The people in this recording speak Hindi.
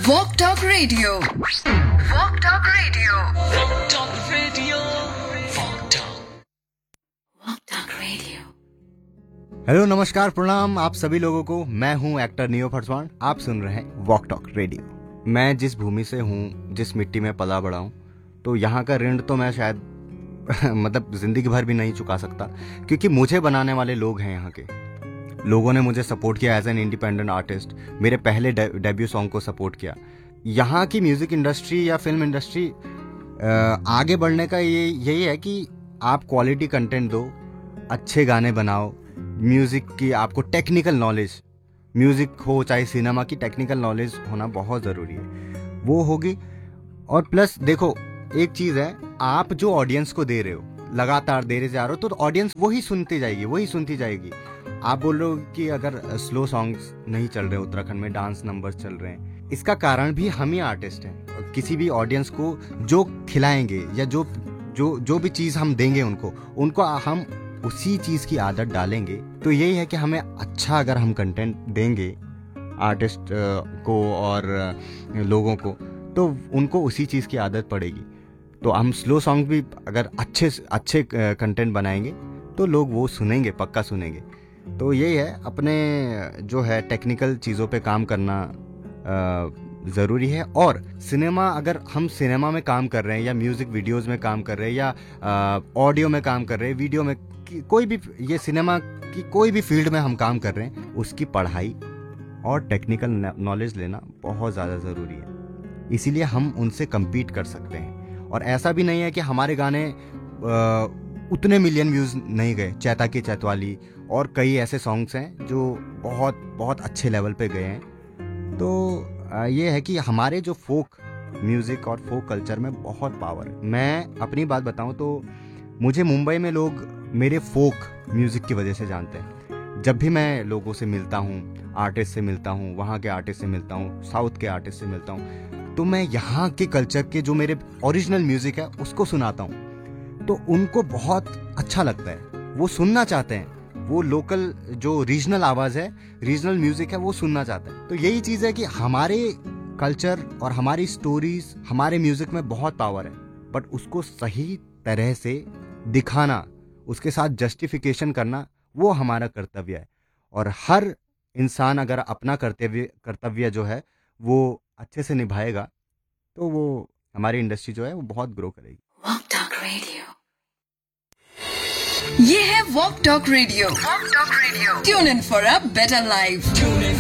Walk Talk Radio. Walk Talk Radio. Walk Talk Radio. Walk Talk. Walk Talk Radio. Hello, नमस्कार, प्रणाम आप सभी लोगों को। मैं हूं एक्टर नियो फरसवान। आप सुन रहे हैं वॉक टॉक रेडियो। मैं जिस भूमि से हूं, जिस मिट्टी में पला बड़ा हूं, तो यहाँ का ऋण तो मैं शायद मतलब जिंदगी भर भी नहीं चुका सकता, क्योंकि मुझे बनाने वाले लोग हैं। यहाँ के लोगों ने मुझे सपोर्ट किया एज एन इंडिपेंडेंट आर्टिस्ट। मेरे पहले डेब्यू सॉन्ग को सपोर्ट किया। यहाँ की म्यूजिक इंडस्ट्री या फिल्म इंडस्ट्री आगे बढ़ने का यही है कि आप क्वालिटी कंटेंट दो, अच्छे गाने बनाओ, म्यूजिक की आपको टेक्निकल नॉलेज, म्यूजिक हो चाहे सिनेमा की, टेक्निकल नॉलेज होना बहुत ज़रूरी है। वो होगी। और प्लस देखो, एक चीज़ है, आप जो ऑडियंस को दे रहे हो, लगातार दे रहे जा रहे हो, तो ऑडियंस वही सुनती जाएगी। आप बोल रहे हो कि अगर स्लो सॉन्ग्स नहीं चल रहे उत्तराखंड में, डांस नंबर्स चल रहे हैं, इसका कारण भी हम ही आर्टिस्ट हैं। किसी भी ऑडियंस को जो खिलाएंगे या जो भी चीज़ हम देंगे उनको हम उसी चीज़ की आदत डालेंगे। तो यही है कि हमें अच्छा अगर हम कंटेंट देंगे आर्टिस्ट को और लोगों को, तो उनको उसी चीज़ की आदत पड़ेगी। तो हम स्लो सॉन्ग भी अगर अच्छे कंटेंट बनाएंगे तो लोग वो सुनेंगे, पक्का सुनेंगे। तो यही है, अपने जो है टेक्निकल चीज़ों पे काम करना ज़रूरी है। और सिनेमा, अगर हम सिनेमा में काम कर रहे हैं या म्यूज़िक वीडियोज़ में काम कर रहे हैं या ऑडियो में काम कर रहे हैं, वीडियो में, कोई भी, ये सिनेमा की कोई भी फील्ड में हम काम कर रहे हैं, उसकी पढ़ाई और टेक्निकल नॉलेज लेना बहुत ज़्यादा ज़रूरी है। इसीलिए हम उनसे कम्पीट कर सकते हैं। और ऐसा भी नहीं है कि हमारे गाने उतने मिलियन व्यूज़ नहीं गए। चैता की चैतवाली और कई ऐसे सॉन्ग्स हैं जो बहुत बहुत अच्छे लेवल पे गए हैं। तो ये है कि हमारे जो फोक म्यूज़िक और फोक कल्चर में बहुत पावर है। मैं अपनी बात बताऊं तो मुझे मुंबई में लोग मेरे फोक म्यूज़िक की वजह से जानते हैं। जब भी मैं लोगों से मिलता हूँ, आर्टिस्ट से मिलता हूँ, वहाँ के आर्टिस्ट से मिलता हूँ, साउथ के आर्टिस्ट से मिलता हूँ, तो मैं यहाँ के कल्चर के जो मेरे ओरिजिनल म्यूज़िक है उसको सुनाता हूँ। तो उनको बहुत अच्छा लगता है, वो सुनना चाहते हैं। वो लोकल जो रीजनल आवाज़ है, रीजनल म्यूज़िक है, वो सुनना चाहते हैं। तो यही चीज़ है कि हमारे कल्चर और हमारी स्टोरीज, हमारे म्यूज़िक में बहुत पावर है, बट उसको सही तरह से दिखाना, उसके साथ जस्टिफिकेशन करना, वो हमारा कर्तव्य है। और हर इंसान अगर अपना कर्तव्य जो है वो अच्छे से निभाएगा, तो वो हमारी इंडस्ट्री जो है वो बहुत ग्रो करेगी। Walk Talk Radio. ये है Walk Talk Radio. Walk Talk Radio. Tune in for a better life. Tune in